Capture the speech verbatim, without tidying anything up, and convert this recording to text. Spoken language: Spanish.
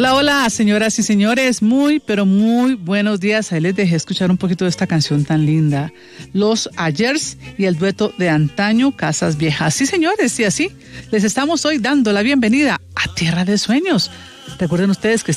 Hola, hola, señoras y señores, muy, pero muy buenos días. Ahí les dejé escuchar un poquito de esta canción tan linda. Los Ayers y el dueto de antaño, Casas Viejas. Sí, señores, y así les estamos hoy dando la bienvenida a Tierra de Sueños. Recuerden ustedes que